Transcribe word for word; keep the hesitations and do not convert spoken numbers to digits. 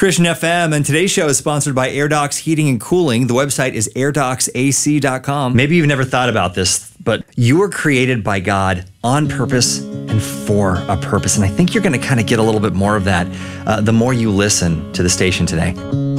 Christian F M, and today's show is sponsored by AirDocs Heating and Cooling. The website is air docs A C dot com. Maybe you've never thought about this, but you were created by God on purpose and for a purpose. And I think you're going to kind of get a little bit more of that uh, the more you listen to the station today.